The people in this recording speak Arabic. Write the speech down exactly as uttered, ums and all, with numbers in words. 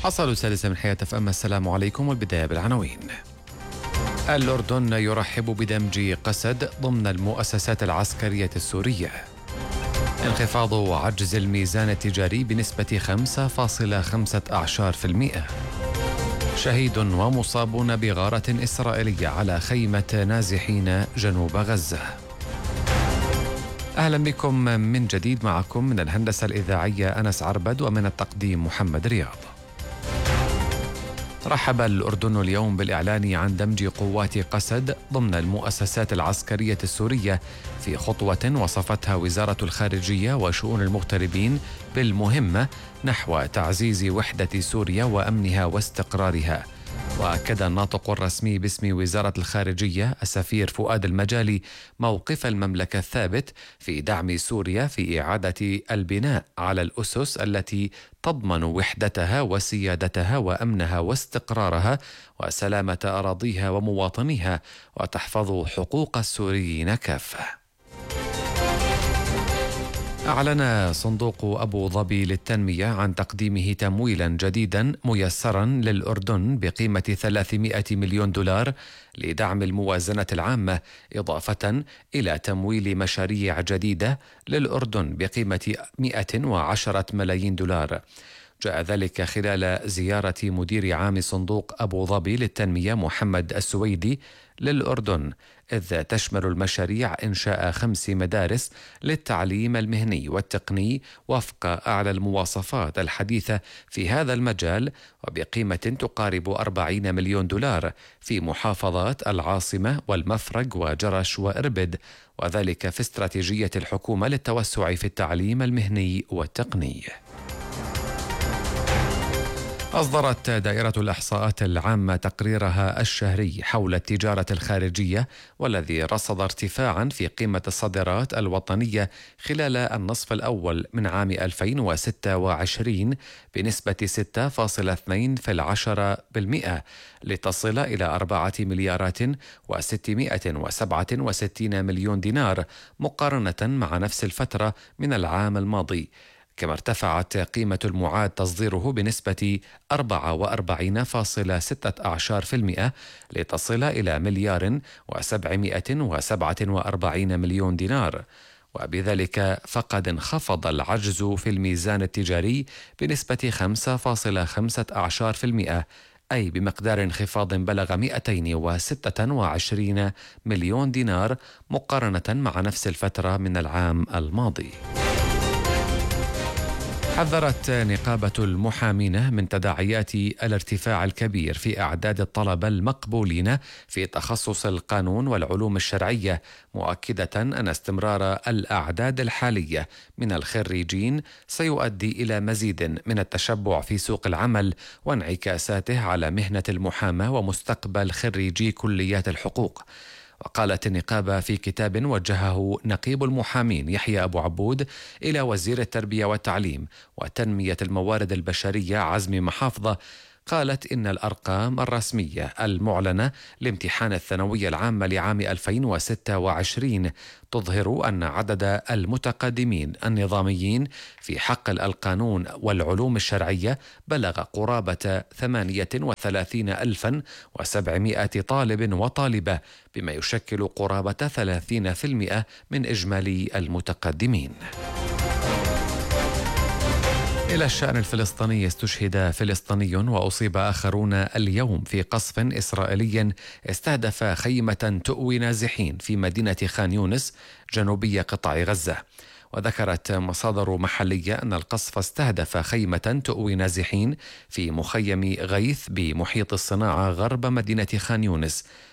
حصل السادسة من حياة اف ام. السلام عليكم، والبداية بالعناوين. الأردن يرحب بدمج قسد ضمن المؤسسات العسكرية السورية. انخفاض عجز الميزان التجاري بنسبة خمسة فاصلة خمسة أعشار في المئة. شهيد ومصابون بغارة إسرائيلية على خيمة نازحين جنوب غزة. أهلا بكم من جديد، معكم من الهندسة الإذاعية أنس عربد، ومن التقديم محمد رياض. رحب الأردن اليوم بالإعلان عن دمج قوات قسد ضمن المؤسسات العسكرية السورية في خطوة وصفتها وزارة الخارجية وشؤون المغتربين بالمهمة نحو تعزيز وحدة سوريا وأمنها واستقرارها. وأكد الناطق الرسمي باسم وزارة الخارجية السفير فؤاد المجالي موقف المملكة الثابت في دعم سوريا في إعادة البناء على الأسس التي تضمن وحدتها وسيادتها وأمنها واستقرارها وسلامة أراضيها ومواطنيها، وتحفظ حقوق السوريين كافة. أعلن صندوق أبو ظبي للتنمية عن تقديمه تمويلا جديدا ميسرا للأردن بقيمة ثلاثمائة مليون دولار لدعم الموازنة العامة، إضافة إلى تمويل مشاريع جديدة للأردن بقيمة مئة وعشرة ملايين دولار. جاء ذلك خلال زيارة مدير عام صندوق أبو ظبي للتنمية محمد السويدي للأردن، إذ تشمل المشاريع إنشاء خمس مدارس للتعليم المهني والتقني وفق أعلى المواصفات الحديثة في هذا المجال، وبقيمة تقارب أربعين مليون دولار في محافظات العاصمة والمفرق وجرش وإربد، وذلك في استراتيجية الحكومة للتوسع في التعليم المهني والتقني. أصدرت دائرة الإحصاءات العامة تقريرها الشهري حول التجارة الخارجية، والذي رصد ارتفاعا في قيمة الصادرات الوطنية خلال النصف الأول من عام ألفين وستة وعشرين بنسبة ستة فاصلة اثنين بالمئة لتصل إلى أربعة مليارات وستمائة وسبعة وستين مليون دينار مقارنة مع نفس الفترة من العام الماضي. كما ارتفعت قيمة المعاد تصديره بنسبة أربعة وأربعين فاصلة ستة أعشار في المئة لتصل إلى مليار وسبعمائة وسبعة وأربعين مليون دينار، وبذلك فقد انخفض العجز في الميزان التجاري بنسبة خمسة فاصلة خمسة أعشار في المئة، أي بمقدار انخفاض بلغ مئتين وستة وعشرين مليون دينار مقارنة مع نفس الفترة من العام الماضي. حذرت نقابة المحامين من تداعيات الارتفاع الكبير في أعداد الطلبة المقبولين في تخصص القانون والعلوم الشرعية، مؤكدة أن استمرار الأعداد الحالية من الخريجين سيؤدي إلى مزيد من التشبع في سوق العمل وانعكاساته على مهنة المحاماة ومستقبل خريجي كليات الحقوق. وقالت النقابة في كتاب وجهه نقيب المحامين يحيى أبو عبود إلى وزير التربية والتعليم وتنمية الموارد البشرية عزمي محافظة، قالت إن الأرقام الرسمية المعلنة لامتحان الثانوية العامة لعام ألفين وستة وعشرين تظهر أن عدد المتقدمين النظاميين في حقل القانون والعلوم الشرعية بلغ قرابة ثمانية وثلاثين ألفا وسبعمائة طالب وطالبة، بما يشكل قرابة ثلاثين بالمئة من إجمالي المتقدمين. إلى الشأن الفلسطيني، استشهد فلسطيني وأصيب آخرون اليوم في قصف إسرائيلي استهدف خيمة تؤوي نازحين في مدينة خان يونس جنوبية قطاع غزة. وذكرت مصادر محلية أن القصف استهدف خيمة تؤوي نازحين في مخيم غيث بمحيط الصناعة غرب مدينة خان يونس،